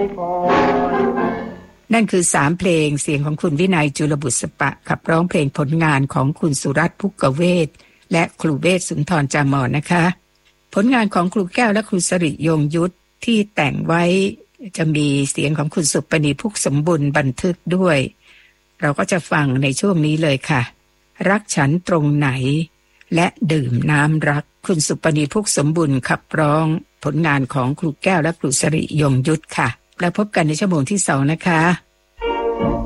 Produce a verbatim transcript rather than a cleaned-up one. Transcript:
นั่นคือสามเพลงเสียงของคุณวินัยจุลบุษปะขับร้องเพลงผลงานของคุณสุรัตน์ภุกเวศและครูเวศสุนทรจามรนะคะผลงานของครูแก้วและครูสริยงยุทธที่แต่งไว้จะมีเสียงของคุณสุปณีพุกสมบุญบันทึกด้วยเราก็จะฟังในช่วงนี้เลยค่ะรักฉันตรงไหนและดื่มน้ำรักคุณสุปณีพุกสมบุญขับร้องผลงานของครูแก้วและครูสริยงยุทธค่ะแล้วพบกันในชั่วโมงที่สองนะคะ